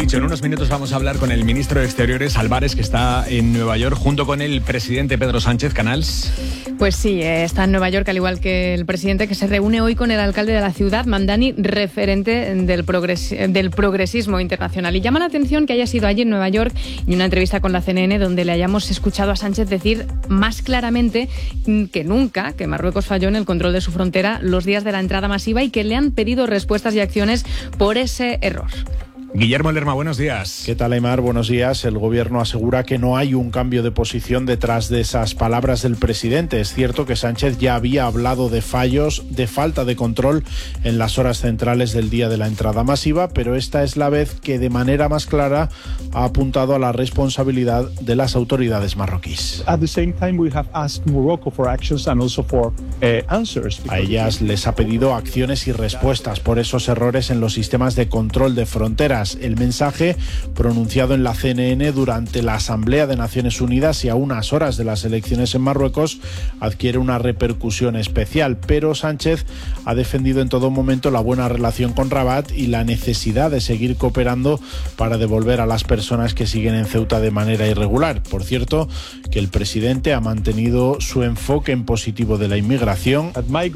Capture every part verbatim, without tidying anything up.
dicho, en unos minutos vamos a hablar con el ministro de Exteriores, Álvarez, que está en Nueva York, junto con el presidente Pedro Sánchez. Canals. Pues sí, está en Nueva York, al igual que el presidente, que se reúne hoy con el alcalde de la ciudad, Mamdani, referente del, progres del progresismo internacional. Y llama la atención que haya sido allí en Nueva York y una entrevista con la C N N donde le hayamos escuchado a Sánchez decir más claramente que nunca que Marruecos falló en el control de su frontera los días de la entrada masiva y que le han pedido respuestas y acciones por ese error. Guillermo Lerma, buenos días. ¿Qué tal, Aimar? Buenos días. El gobierno asegura que no hay un cambio de posición detrás de esas palabras del presidente. Es cierto que Sánchez ya había hablado de fallos, de falta de control en las horas centrales del día de la entrada masiva, pero esta es la vez que de manera más clara ha apuntado a la responsabilidad de las autoridades marroquíes. At the same time, we have asked Morocco for actions and also for uh, answers. A ellas les ha pedido acciones y respuestas por esos errores en los sistemas de control de fronteras. El mensaje, pronunciado en la C N N durante la Asamblea de Naciones Unidas y a unas horas de las elecciones en Marruecos, adquiere una repercusión especial, pero Sánchez ha defendido en todo momento la buena relación con Rabat y la necesidad de seguir cooperando para devolver a las personas que siguen en Ceuta de manera irregular. Por cierto, que el presidente ha mantenido su enfoque en positivo de la inmigración.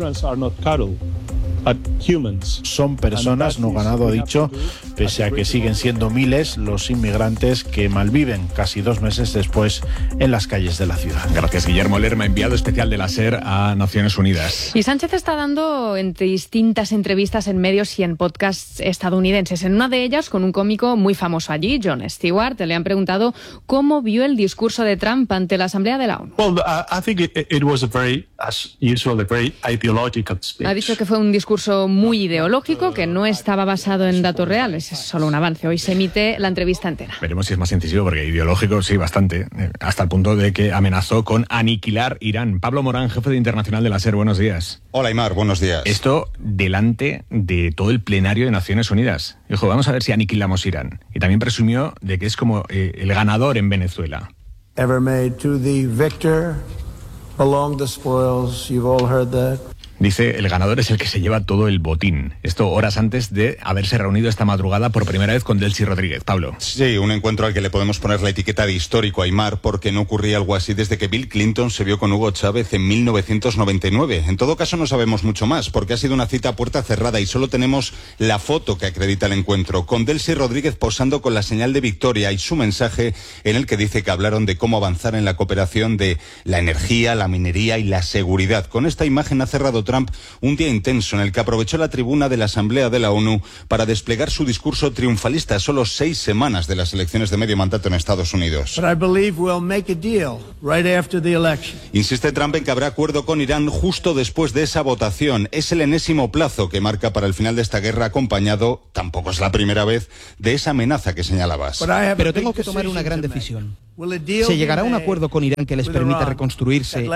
Son personas, no ganado, ha dicho, pese a que siguen siendo miles los inmigrantes que malviven casi dos meses después en las calles de la ciudad. Gracias, Guillermo Lerma, enviado especial de la SER a Naciones Unidas. Y Sánchez está dando entre distintas entrevistas en medios y en podcasts estadounidenses. En una de ellas, con un cómico muy famoso allí, Jon Stewart, le han preguntado cómo vio el discurso de Trump ante la Asamblea de la ONU. Well, uh, I think it, it was a very, as usual, a very ideological speech. Ha dicho que fue un discurso muy ideológico, que no estaba basado en datos reales. Es solo un avance. Hoy se emite la entrevista entera. Veremos si es más incisivo, porque ideológico sí, bastante. Hasta el punto de que amenazó con aniquilar Irán. Pablo Morán, jefe de internacional de la SER, buenos días. Hola, Aimar, buenos días. Esto delante de todo el plenario de Naciones Unidas. Dijo, vamos a ver si aniquilamos Irán. Y también presumió de que es como eh, el ganador en Venezuela. Ever made to the victor belong the spoils. You've all heard that. Dice, el ganador es el que se lleva todo el botín. Esto horas antes de haberse reunido esta madrugada por primera vez con Delcy Rodríguez. Pablo. Sí, un encuentro al que le podemos poner la etiqueta de histórico, Aimar, porque no ocurría algo así desde que Bill Clinton se vio con Hugo Chávez en mil novecientos noventa y nueve. En todo caso, no sabemos mucho más, porque ha sido una cita a puerta cerrada y solo tenemos la foto que acredita el encuentro, con Delcy Rodríguez posando con la señal de victoria y su mensaje en el que dice que hablaron de cómo avanzar en la cooperación de la energía, la minería y la seguridad. Con esta imagen ha cerrado Trump un día intenso en el que aprovechó la tribuna de la Asamblea de la ONU para desplegar su discurso triunfalista a solo seis semanas de las elecciones de medio mandato en Estados Unidos. But I believe we'll make a deal right after the election. Insiste Trump en que habrá acuerdo con Irán justo después de esa votación. Es el enésimo plazo que marca para el final de esta guerra, acompañado, tampoco es la primera vez, de esa amenaza que señalabas. Pero tengo que tomar una gran decisión. ¿Se llegará a un acuerdo con Irán que les permita reconstruirse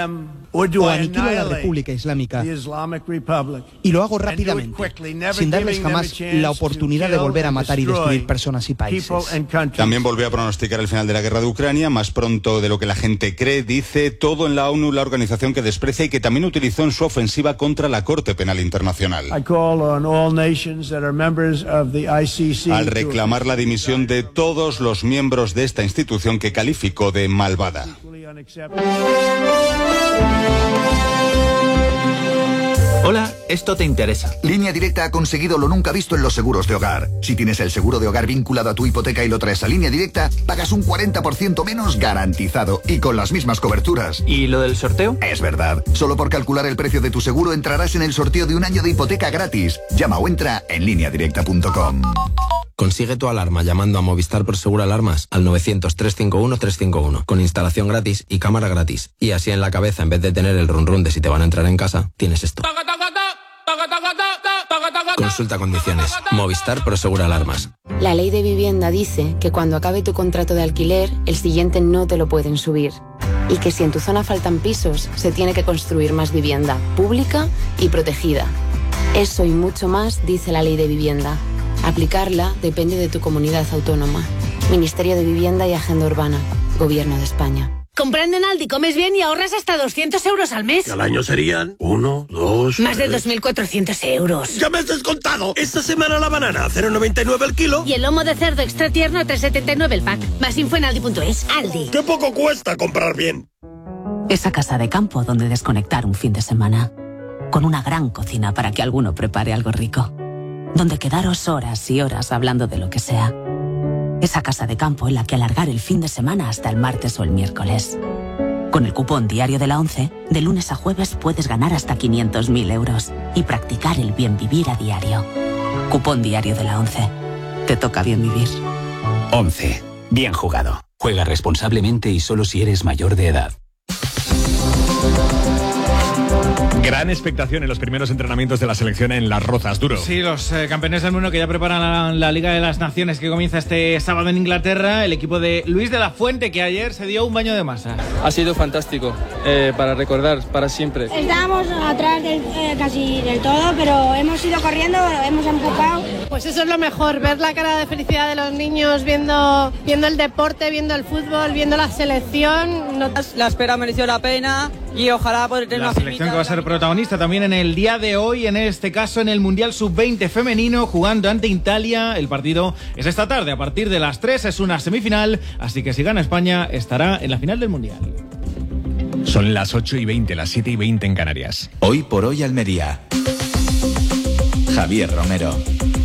o aniquila a la República Islámica? Y lo hago rápidamente, sin darles jamás la oportunidad de volver a matar y destruir personas y países. También volvió a pronosticar el final de la guerra de Ucrania, más pronto de lo que la gente cree. Dice todo en la ONU, la organización que desprecia y que también utilizó en su ofensiva contra la Corte Penal Internacional. Al reclamar la dimisión de todos los miembros de esta institución que calificó de malvada. Hola, esto te interesa. Línea Directa ha conseguido lo nunca visto en los seguros de hogar. Si tienes el seguro de hogar vinculado a tu hipoteca y lo traes a Línea Directa, pagas un cuarenta por ciento menos garantizado y con las mismas coberturas. ¿Y lo del sorteo? Es verdad. Solo por calcular el precio de tu seguro entrarás en el sorteo de un año de hipoteca gratis. Llama o entra en línea directa punto com. Consigue tu alarma llamando a Movistar Prosegur Alarmas al novecientos, trescientos cincuenta y uno, trescientos cincuenta y uno, con instalación gratis y cámara gratis. Y así en la cabeza, en vez de tener el run run de si te van a entrar en casa, tienes esto. Consulta condiciones. Movistar Prosegur Alarmas. La ley de vivienda dice que cuando acabe tu contrato de alquiler, el siguiente no te lo pueden subir. Y que si en tu zona faltan pisos, se tiene que construir más vivienda pública y protegida. Eso y mucho más dice la ley de vivienda. Aplicarla depende de tu comunidad autónoma. Ministerio de Vivienda y Agenda Urbana. Gobierno de España. Comprando en Aldi comes bien y ahorras hasta doscientos euros al mes. Y al año serían uno, dos... Más de dos mil cuatrocientos euros. ¡Ya me has descontado! Esta semana la banana a cero coma noventa y nueve el kilo. Y el lomo de cerdo extra tierno a tres coma setenta y nueve el pack. Más info en aldi punto es. Aldi. ¡Qué poco cuesta comprar bien! Esa casa de campo donde desconectar un fin de semana. Con una gran cocina para que alguno prepare algo rico. Donde quedaros horas y horas hablando de lo que sea. Esa casa de campo en la que alargar el fin de semana hasta el martes o el miércoles. Con el cupón diario de la ONCE, de lunes a jueves puedes ganar hasta quinientos mil euros y practicar el bien vivir a diario. Cupón diario de la ONCE. Te toca bien vivir. ONCE. Bien jugado. Juega responsablemente y solo si eres mayor de edad. Gran expectación en los primeros entrenamientos de la selección en Las Rozas, Duro. Sí, los eh, campeones del mundo que ya preparan la, la Liga de las Naciones que comienza este sábado en Inglaterra. El equipo de Luis de la Fuente, que ayer se dio un baño de masa. Ha sido fantástico, eh, para recordar, para siempre. Estábamos atrás del, eh, casi del todo, pero hemos ido corriendo, hemos empujado. Pues eso es lo mejor, ver la cara de felicidad de los niños viendo, viendo el deporte, viendo el fútbol, viendo la selección. No... La espera mereció la pena y ojalá poder tener la una selección que va a ser protagonista también en el día de hoy, en este caso en el Mundial sub veinte femenino, jugando ante Italia. El partido es esta tarde, a partir de las tres, es una semifinal, así que si gana España estará en la final del Mundial. Son las ocho y veinte, las siete y veinte en Canarias. Hoy por hoy Almería. Javier Romero.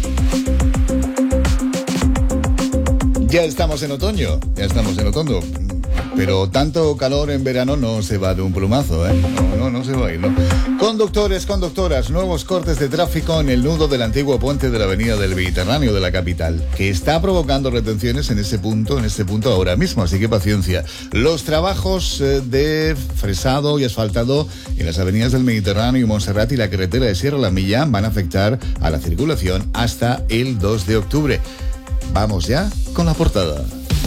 Ya estamos en otoño, ya estamos en otoño. Pero tanto calor en verano no se va de un plumazo, ¿eh? No, no, no se va a ir, ¿no? Conductores, conductoras, nuevos cortes de tráfico en el nudo del antiguo puente de la avenida del Mediterráneo de la capital, que está provocando retenciones en ese punto, en este punto ahora mismo, así que paciencia. Los trabajos eh, de fresado y asfaltado en las avenidas del Mediterráneo y Montserrat y la carretera de Sierra La Milla van a afectar a la circulación hasta el dos de octubre. Vamos ya con la portada.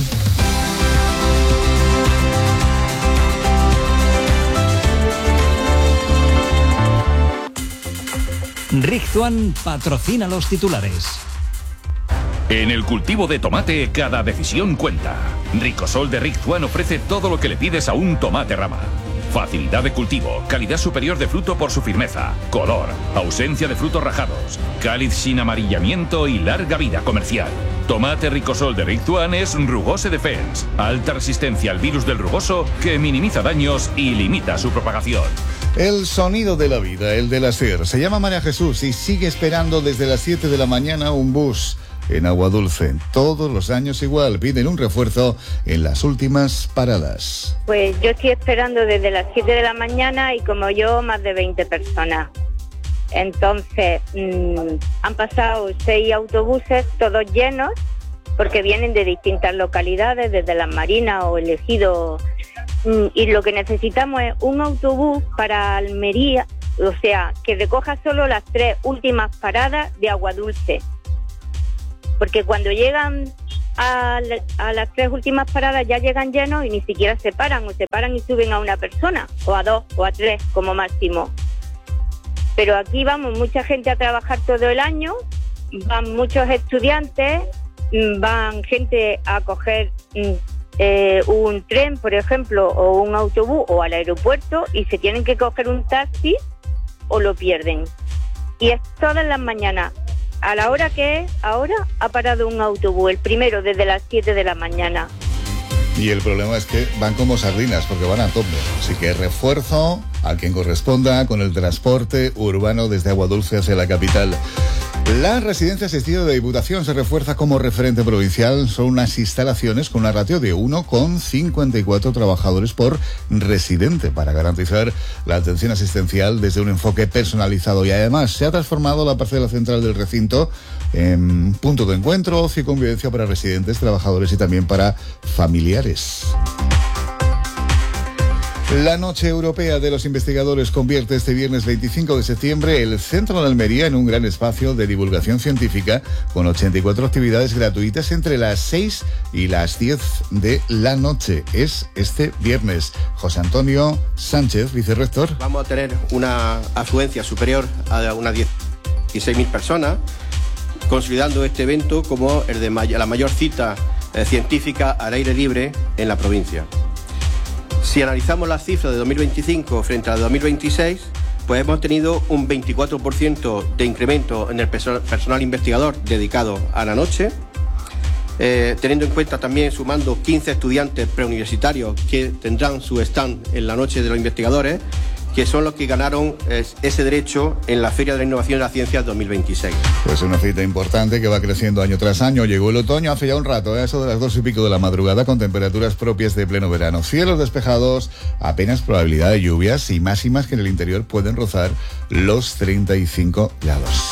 Rizzuan patrocina los titulares. En el cultivo de tomate, cada decisión cuenta. Ricosol de Rizzuan ofrece todo lo que le pides a un tomate rama. Facilidad de cultivo, calidad superior de fruto por su firmeza, color, ausencia de frutos rajados, cáliz sin amarillamiento y larga vida comercial. Tomate Ricosol de Rizzuan es Rugose Defense, alta resistencia al virus del rugoso que minimiza daños y limita su propagación. El sonido de la vida, el de la SER. Se llama María Jesús y sigue esperando desde las siete de la mañana un bus en Aguadulce. Todos los años igual, piden un refuerzo en las últimas paradas. Pues yo estoy esperando desde las siete de la mañana y como yo más de veinte personas. Entonces mmm, han pasado seis autobuses, todos llenos, porque vienen de distintas localidades, desde Las Marinas o el Ejido. Y lo que necesitamos es un autobús para Almería, o sea, que recoja solo las tres últimas paradas de Aguadulce. Porque cuando llegan a, a las tres últimas paradas ya llegan llenos y ni siquiera se paran, o se paran y suben a una persona, o a dos, o a tres como máximo. Pero aquí vamos mucha gente a trabajar todo el año, van muchos estudiantes, van gente a coger eh, un tren, por ejemplo, o un autobús, o al aeropuerto, y se tienen que coger un taxi o lo pierden. Y es todas las mañanas. A la hora que es, ahora ha parado un autobús, el primero desde las siete de la mañana. Y el problema es que van como sardinas porque van a tope. Así que refuerzo a quien corresponda con el transporte urbano desde Aguadulce hacia la capital. La residencia asistida de Diputación se refuerza como referente provincial. Son unas instalaciones con una ratio de uno coma cincuenta y cuatro trabajadores por residente para garantizar la atención asistencial desde un enfoque personalizado. Y además se ha transformado la parcela central del recinto en punto de encuentro, ocio y convivencia para residentes, trabajadores y también para familiares. La Noche Europea de los Investigadores convierte este viernes veinticinco de septiembre el Centro de Almería en un gran espacio de divulgación científica con ochenta y cuatro actividades gratuitas entre las seis y las diez de la noche. Es este viernes. José Antonio Sánchez, vicerrector. Vamos a tener una afluencia superior a unas dieciséis mil personas, consolidando este evento como el de may- la mayor cita eh, científica al aire libre en la provincia. Si analizamos las cifras de dos mil veinticinco frente a la de dos mil veintiséis, pues hemos tenido un veinticuatro por ciento de incremento en el personal, personal investigador dedicado a la noche, eh, teniendo en cuenta también, sumando quince estudiantes preuniversitarios que tendrán su stand en la noche de los investigadores, que son los que ganaron eh, ese derecho en la Feria de la Innovación y la Ciencia dos mil veintiséis. Pues una cita importante que va creciendo año tras año. Llegó el otoño hace ya un rato, ¿eh? Eso de las dos y pico de la madrugada, con temperaturas propias de pleno verano. Cielos despejados, apenas probabilidad de lluvias y máximas que en el interior pueden rozar los treinta y cinco grados.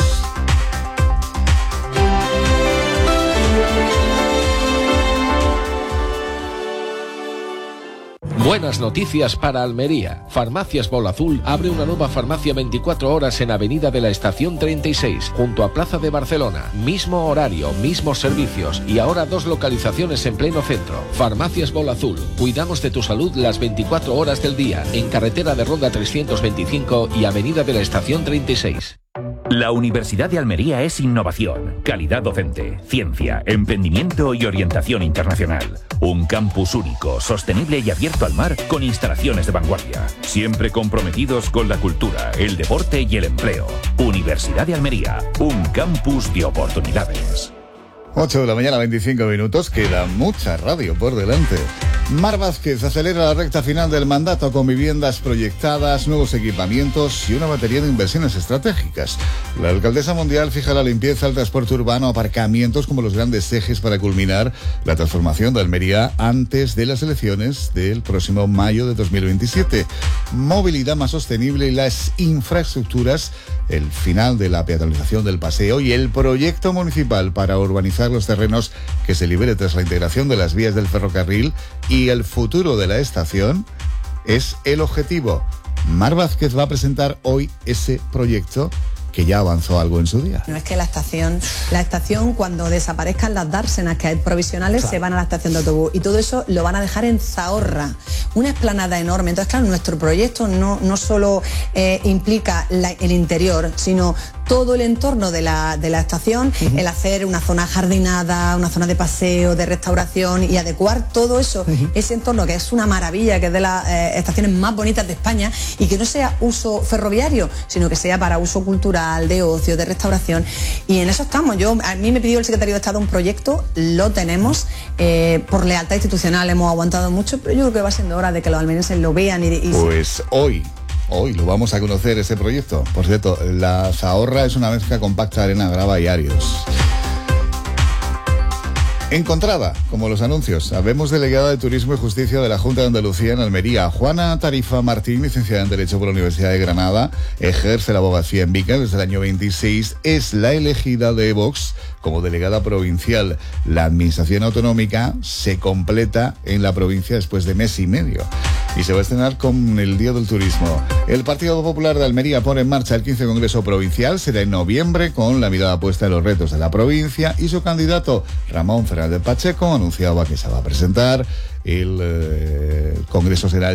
Buenas noticias para Almería. Farmacias Bol Azul abre una nueva farmacia veinticuatro horas en Avenida de la Estación treinta y seis, junto a Plaza de Barcelona. Mismo horario, mismos servicios y ahora dos localizaciones en pleno centro. Farmacias Bol Azul. Cuidamos de tu salud las veinticuatro horas del día, en carretera de Ronda trescientos veinticinco y Avenida de la Estación treinta y seis. La Universidad de Almería es innovación, calidad docente, ciencia, emprendimiento y orientación internacional. Un campus único, sostenible y abierto al mar con instalaciones de vanguardia. Siempre comprometidos con la cultura, el deporte y el empleo. Universidad de Almería, un campus de oportunidades. ocho de la mañana, veinticinco minutos, queda mucha radio por delante. Mar Vázquez acelera la recta final del mandato con viviendas proyectadas, nuevos equipamientos y una batería de inversiones estratégicas. La alcaldesa mundial fija la limpieza, el transporte urbano, aparcamientos como los grandes ejes para culminar la transformación de Almería antes de las elecciones del próximo mayo de dos mil veintisiete. Movilidad más sostenible y las infraestructuras, el final de la peatonalización del paseo y el proyecto municipal para urbanizar los terrenos que se libere tras la integración de las vías del ferrocarril y el futuro de la estación es el objetivo. Mar Vázquez va a presentar hoy ese proyecto que ya avanzó algo en su día. No es que la estación, la estación cuando desaparezcan las dársenas que hay provisionales, claro, se van a la estación de autobús y todo eso lo van a dejar en Zahorra, una explanada enorme. Entonces, claro, nuestro proyecto no, no solo eh, implica la, el interior, sino todo el entorno de la, de la estación, uh-huh. el hacer una zona jardinada, una zona de paseo, de restauración y adecuar todo eso, uh-huh. ese entorno que es una maravilla, que es de las eh, estaciones más bonitas de España y que no sea uso ferroviario, sino que sea para uso cultural, de ocio, de restauración. Y en eso estamos. Yo, a mí me pidió el secretario de Estado un proyecto, lo tenemos, eh, por lealtad institucional hemos aguantado mucho, pero yo creo que va siendo hora de que los almerienses lo vean y, y pues hoy Hoy lo vamos a conocer, ese proyecto. Por cierto, la Zahorra es una mezcla compacta, arena, grava y arios. Encontrada, como los anuncios. Sabemos delegada de Turismo y Justicia de la Junta de Andalucía en Almería. Juana Tarifa Martín, licenciada en Derecho por la Universidad de Granada, ejerce la abogacía en Vica desde el año veintiséis, es la elegida de Vox como delegada provincial. La administración autonómica se completa en la provincia después de mes y medio y se va a estrenar con el Día del Turismo. El Partido Popular de Almería pone en marcha el quince Congreso Provincial, será en noviembre, con la mirada puesta en los retos de la provincia, y su candidato Ramón Fernández Pacheco anunciaba que se va a presentar. El eh, Congreso será el